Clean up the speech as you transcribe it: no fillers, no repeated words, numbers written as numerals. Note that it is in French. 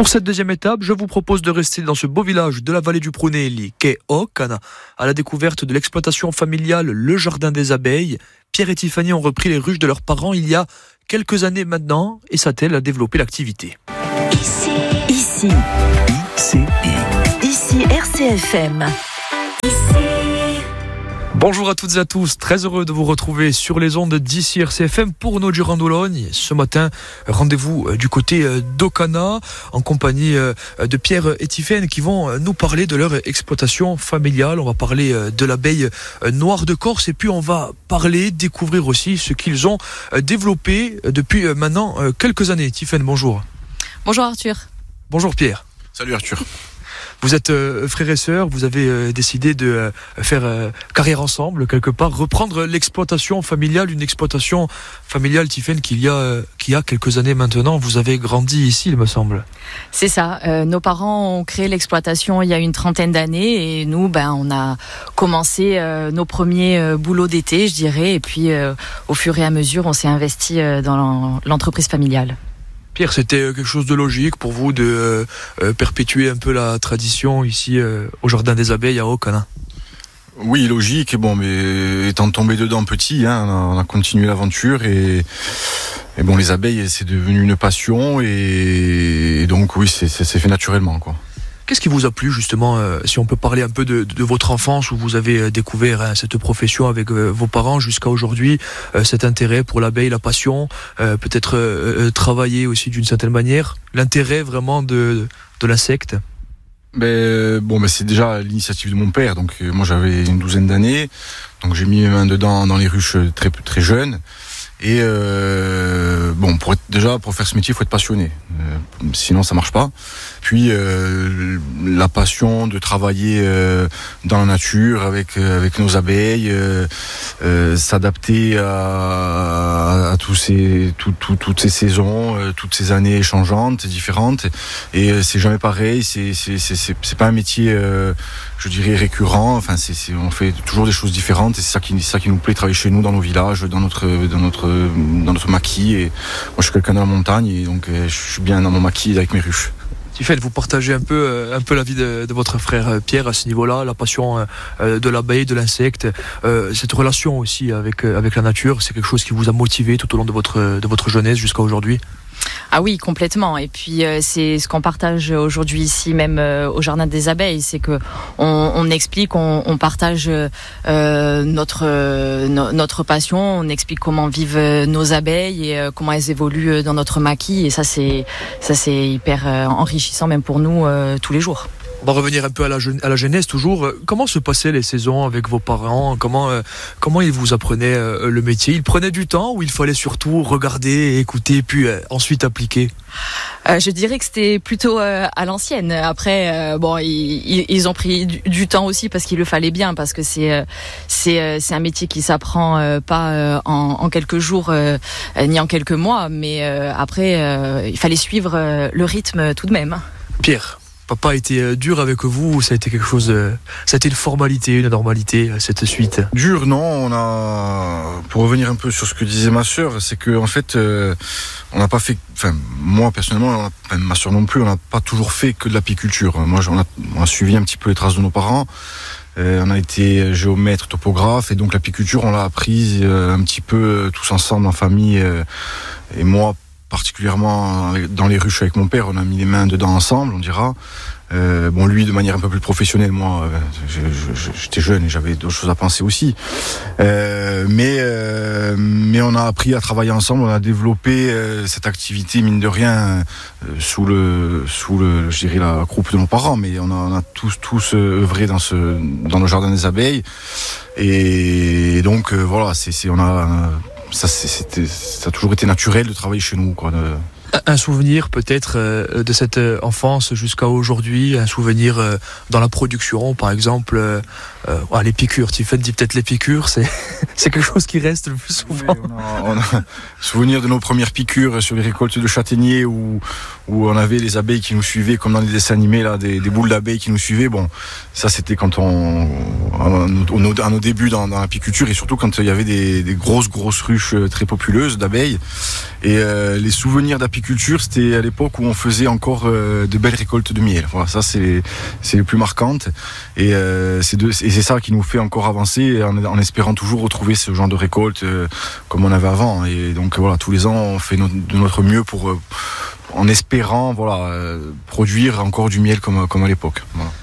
Pour cette deuxième étape, je vous propose de rester dans ce beau village de la vallée du Prunelli, qu'est Occana, à la découverte de l'exploitation familiale Le Jardin des Abeilles. Pierre et Tiffany ont repris les ruches de leurs parents il y a quelques années maintenant et s'attellent à développer l'activité. Ici RCFM. Bonjour à toutes et à tous, très heureux de vous retrouver sur les ondes d'ici RCFM pour nos Durand-Boulogne. Ce matin, rendez-vous du côté d'Occana en compagnie de Pierre et Tiffany qui vont nous parler de leur exploitation familiale. On va parler de l'abeille noire de Corse et puis on va découvrir aussi ce qu'ils ont développé depuis maintenant quelques années. Tiffany, bonjour. Bonjour Arthur. Bonjour Pierre. Salut Arthur. Vous êtes frères et sœurs, vous avez décidé de faire carrière ensemble, quelque part, reprendre l'exploitation familiale, une exploitation familiale, Tiffany, qui a quelques années maintenant. Vous avez grandi ici, il me semble. C'est ça, nos parents ont créé l'exploitation il y a une trentaine d'années et nous, on a commencé nos premiers boulots d'été, je dirais, et puis au fur et à mesure, on s'est investi dans l'entreprise familiale. Pierre, c'était quelque chose de logique pour vous de perpétuer un peu la tradition ici au Jardin des Abeilles à Occana? Oui, logique. Bon, mais étant tombé dedans petit, on a continué l'aventure et les abeilles, c'est devenu une passion et donc oui, c'est fait naturellement, quoi. Qu'est-ce qui vous a plu justement, si on peut parler un peu de votre enfance où vous avez découvert cette profession avec vos parents jusqu'à aujourd'hui, cet intérêt pour l'abeille, la passion, peut-être travailler aussi d'une certaine manière, l'intérêt vraiment de l'insecte? C'est déjà l'initiative de mon père. Donc moi j'avais une douzaine d'années, donc j'ai mis mes mains dedans dans les ruches très très jeune. Et pour faire ce métier, il faut être passionné. Sinon, ça marche pas. Puis la passion de travailler dans la nature avec nos abeilles, s'adapter à toutes ces saisons, toutes ces années changeantes, différentes. Et c'est jamais pareil. C'est pas un métier, je dirais, récurrent. Enfin, on fait toujours des choses différentes. Et c'est ça qui nous plaît, travailler chez nous, dans nos villages, dans notre maquis. Et moi, je suis quelqu'un de la montagne, et donc je suis bien dans mon maquis avec mes ruches. Tiffany, vous partagez un peu la vie de votre frère Pierre à ce niveau-là, la passion de l'abeille, de l'insecte, cette relation aussi avec la nature, c'est quelque chose qui vous a motivé tout au long de votre jeunesse jusqu'à aujourd'hui? Ah oui, complètement. Et puis c'est ce qu'on partage aujourd'hui ici, même au Jardin des Abeilles, c'est que on explique, on partage notre passion, on explique comment vivent nos abeilles et comment elles évoluent dans notre maquis. Et ça c'est hyper enrichissant même pour nous tous les jours. On va revenir un peu à la jeunesse toujours. Comment se passaient les saisons avec vos parents? Comment ils vous apprenaient le métier? Ils prenaient du temps ou il fallait surtout regarder, écouter, puis ensuite appliquer? Je dirais que c'était plutôt à l'ancienne. Après, ils ont pris du temps aussi parce qu'il le fallait bien, parce que c'est un métier qui s'apprend pas en quelques jours ni en quelques mois, mais après il fallait suivre le rythme tout de même. Pierre, papa a été dur avec vous ou ça a été quelque chose, ça a été une formalité, une normalité, cette suite? Dur, non. Pour revenir un peu sur ce que disait ma sœur, c'est que en fait, on n'a pas fait, moi personnellement, ma sœur non plus, on n'a pas toujours fait que de l'apiculture. Moi, on a suivi un petit peu les traces de nos parents. On a été géomètre, topographe, et donc l'apiculture, on l'a apprise un petit peu tous ensemble en famille. Et moi, particulièrement dans les ruches avec mon père, on a mis les mains dedans ensemble, on dira. Lui de manière un peu plus professionnelle, moi j'étais jeune et j'avais d'autres choses à penser aussi. Mais on a appris à travailler ensemble, on a développé cette activité mine de rien sous je dirais la groupe de nos parents, mais on a tous œuvré dans le Jardin des Abeilles. Et donc ça a toujours été naturel de travailler chez nous, quoi. Un souvenir peut-être de cette enfance jusqu'à aujourd'hui, un souvenir dans la production, par exemple, les piqûres. Tiffany dit peut-être les piqûres, c'est quelque chose qui reste le plus souvent. Oui, on a souvenir de nos premières piqûres sur les récoltes de châtaigniers où on avait les abeilles qui nous suivaient, comme dans les dessins animés, là, des boules d'abeilles qui nous suivaient. Bon, ça c'était quand à nos débuts dans l'apiculture, et surtout quand il y avait des grosses ruches très populeuses d'abeilles. Et les souvenirs d'apiculture l'apiculture, c'était à l'époque où on faisait encore de belles récoltes de miel. Voilà, ça c'est les plus marquantes. Et c'est ça qui nous fait encore avancer en espérant toujours retrouver ce genre de récolte comme on avait avant. Et donc voilà, tous les ans, on fait de notre mieux pour en espérant produire encore du miel comme à l'époque. Voilà.